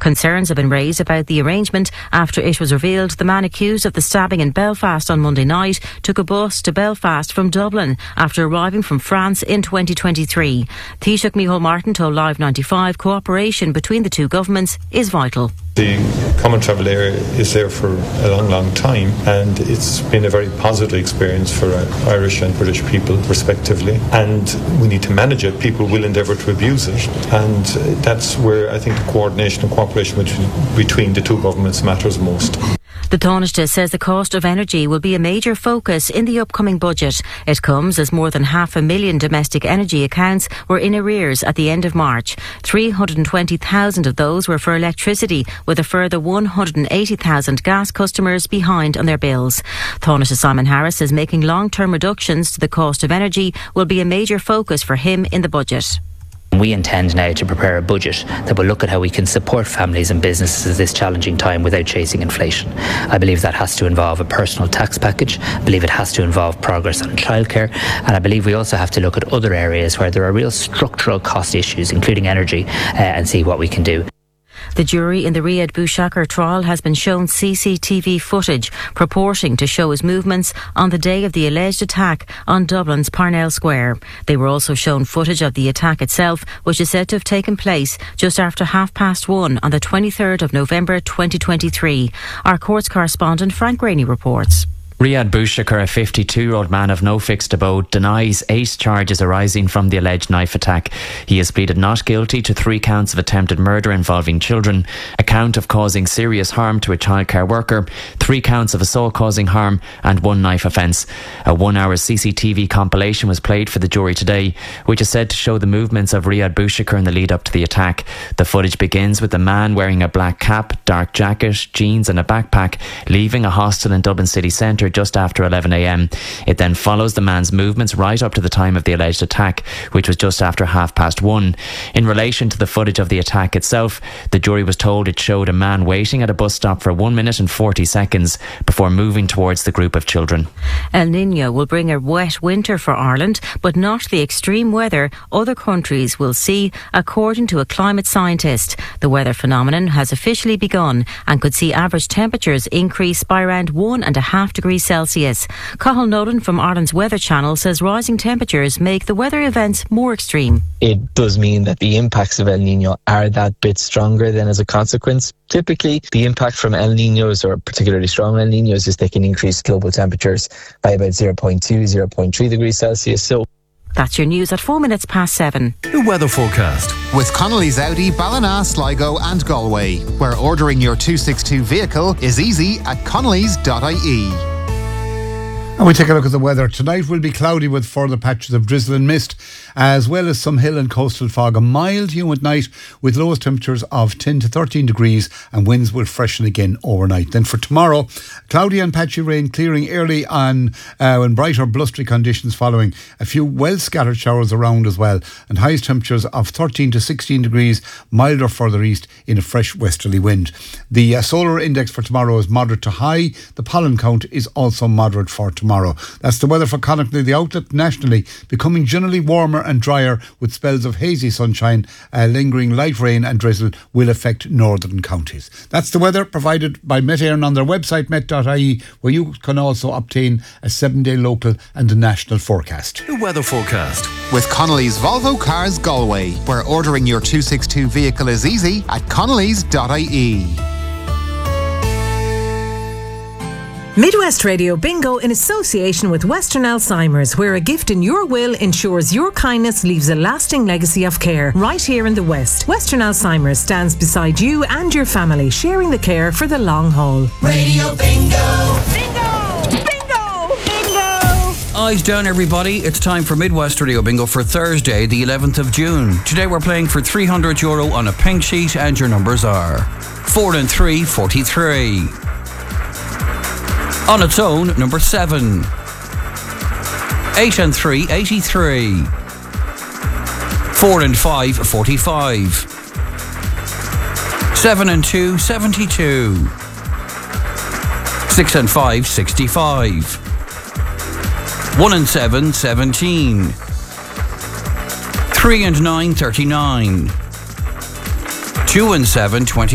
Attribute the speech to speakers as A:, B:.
A: Concerns have been raised about the arrangement after it was revealed the man accused of the stabbing in Belfast on Monday night took a bus to Belfast from Dublin after arriving from France in 2023. Taoiseach Micheál Martin told Live 95 cooperation between the two governments is vital.
B: The Common Travel Area is there for a long, long time, and it's been a very positive experience for Irish and British people, respectively. And we need to manage it. People will endeavour to abuse it, and that's where I think the coordination and cooperation between the two governments matters most.
A: The Taoiseach says the cost of energy will be a major focus in the upcoming budget. It comes as more than 500,000 domestic energy accounts were in arrears at the end of March. 320,000 of those were for electricity, with a further 180,000 gas customers behind on their bills. Taoiseach Simon Harris says making long-term reductions to the cost of energy will be a major focus for him in the budget.
C: We intend now to prepare a budget that will look at how we can support families and businesses at this challenging time without chasing inflation. I believe that has to involve a personal tax package. I believe it has to involve progress on childcare. And I believe we also have to look at other areas where there are real structural cost issues, including energy, and see what we can do.
A: The jury in the Riyad Bouchakr trial has been shown CCTV footage purporting to show his movements on the day of the alleged attack on Dublin's Parnell Square. They were also shown footage of the attack itself, which is said to have taken place just after 1:30 on the 23rd of November 2023. Our courts correspondent Frank Graney reports.
D: Riyad Bouchakr, a 52-year-old man of no fixed abode, denies 8 charges arising from the alleged knife attack. He has pleaded not guilty to 3 counts of attempted murder involving children, a count of causing serious harm to a childcare worker, 3 counts of assault causing harm, and 1 knife offence. A 1-hour CCTV compilation was played for the jury today, which is said to show the movements of Riyad Bouchakr in the lead up to the attack. The footage begins with the man wearing a black cap, dark jacket, jeans and a backpack, leaving a hostel in Dublin city centre just after 11 a.m. It then follows the man's movements right up to the time of the alleged attack, which was just after 1:30. In relation to the footage of the attack itself, the jury was told it showed a man waiting at a bus stop for 1 minute and 40 seconds before moving towards the group of children.
A: El Niño will bring a wet winter for Ireland, but not the extreme weather other countries will see, according to a climate scientist. The weather phenomenon has officially begun and could see average temperatures increase by around 1.5 degrees Celsius. Cathal Nolan from Ireland's Weather Channel says rising temperatures make the weather events more extreme.
E: It does mean that the impacts of El Niño are that bit stronger than as a consequence. Typically, the impact from El Niños, or particularly strong El Niños, is they can increase global temperatures by about 0.2, 0.3 degrees Celsius. So
A: that's your news at 7:04.
F: The weather forecast
G: with Connolly's Audi, Ballina, Sligo and Galway, where ordering your 262 vehicle is easy at connellys.ie.
H: And we take a look at the weather. Tonight will be cloudy with further patches of drizzle and mist, as well as some hill and coastal fog. A mild, humid night with lowest temperatures of 10 to 13 degrees, and winds will freshen again overnight. Then for tomorrow, cloudy and patchy rain clearing early on, and brighter blustery conditions following. A few well scattered showers around as well, and highest temperatures of 13 to 16 degrees, milder further east in a fresh westerly wind. The solar index for tomorrow is moderate to high. The pollen count is also moderate for tomorrow. That's the weather for Connacht, the outlet nationally, becoming generally warmer and drier with spells of hazy sunshine. Lingering light rain and drizzle will affect northern counties. That's the weather provided by Met Éireann on their website, met.ie, where you can also obtain a 7-day local and a national forecast.
F: The weather forecast
G: with Connolly's Volvo Cars Galway, where ordering your 262 vehicle is easy at connellys.ie.
I: Midwest Radio Bingo in association with Western Alzheimer's, where a gift in your will ensures your kindness leaves a lasting legacy of care right here in the West. Western Alzheimer's stands beside you and your family, sharing the care for the long haul.
J: Radio Bingo! Bingo! Bingo! Bingo!
F: Eyes down, everybody. It's time for Midwest Radio Bingo for Thursday, the 11th of June. Today we're playing for €300 on a pink sheet, and your numbers are 4 and 3, 43. On its own, number 7. 8 and 3, 83. 4 and 5, 45. 7 and 2, 72. 6 and 5, 65. 1 and 7, 17. 3 and 9, 39. 2 and 7, 20.